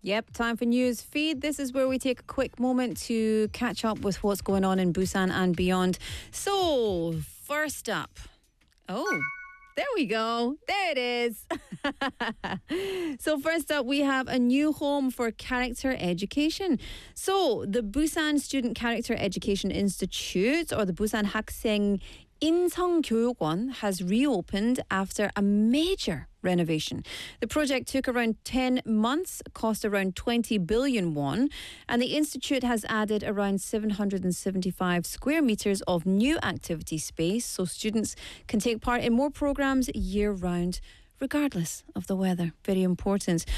Yep, time for news feed. This is where we take a quick moment to catch up with what's going on in Busan and beyond. So, first up. Oh, there we go. There it is. So first up, we have a new home for character education. So the Busan Student Character Education Institute, or the Busan 학생 인성교육원, has reopened after a major renovation. The project took around 10 months, cost around 20 billion won, and the institute has added around 775 square meters of new activity space so students can take part in more programs year round, regardless of the weather. Very important.